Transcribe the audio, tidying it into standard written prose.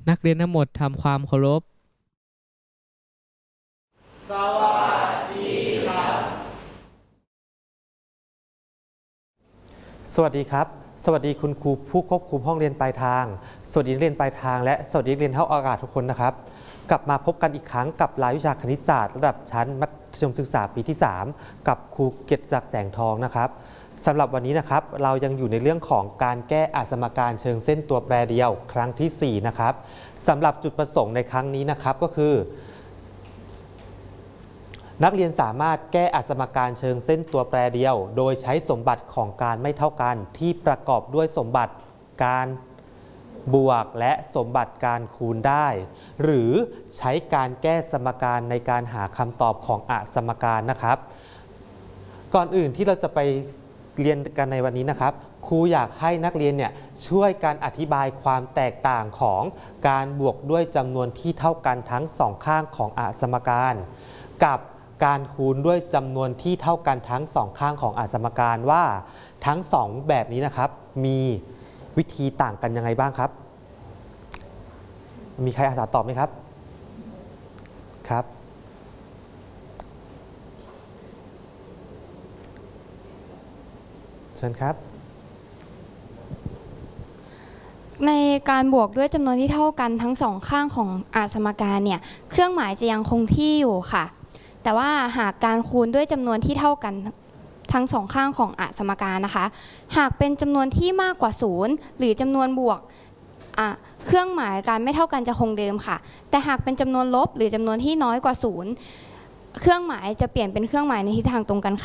นักเรียนทั้งหมดทำความเคารพสวัสดีครับสวัสดีครับสวัสดีคุณครูผู้ควบคุมห้องเรียนปลายทางสวัสดีนักเรียนปลายทางและสวัสดีนักเรียนเท่าอากาศทุกคนนะครับกลับมาพบกันอีกครั้งกับรายวิชาคณิตศาสตร์ระดับชั้นมัธยมศึกษาปีที่ 3กับครูเกียรติศักดิ์แสงทองนะครับสำหรับวันนี้นะครับเรายังอยู่ในเรื่องของการแก้อสมการเชิงเส้นตัวแปรเดียวครั้งที่ 4นะครับสำหรับจุดประสงค์ในครั้งนี้นะครับก็คือนักเรียนสามารถแก้อสมการเชิงเส้นตัวแปรเดียวโดยใช้สมบัติของการไม่เท่ากันที่ประกอบด้วยสมบัติการบวกและสมบัติการคูณได้หรือใช้การแก้สมการในการหาคำตอบของอสมการนะครับก่อนอื่นที่เราจะไปเรียนกันในวันนี้นะครับครูอยากให้นักเรียนเนี่ยช่วยการอธิบายความแตกต่างของการบวกด้วยจำนวนที่เท่ากันทั้งสองข้างของอสมการกับการคูณด้วยจำนวนที่เท่ากันทั้งสองข้างของอสมการว่าทั้งสองแบบนี้นะครับมีวิธีต่างกันยังไงบ้างครับมีใครอาสาตอบไหมครับครับเชิญครับในการบวกด้วยจำนวนที่เท่ากันทั้งสองข้างของสมการเนี่ยเครื่องหมายจะยังคงที่อยู่ค่ะแต่ว่าหากการคูณด้วยจำนวนที่เท่ากันทั้งสองข้างของสมการนะคะหากเป็นจำนวนที่มากกว่า0หรือจำนวนบวกเครื่องหมายการไม่เท่ากันจะคงเดิมค่ะแต่หากเป็นจำนวนลบหรือจำนวนที่น้อยกว่า0เครื่องหมายจะเปลี่ยนเป็นเครื่องหมายในทิศทางตรงกัน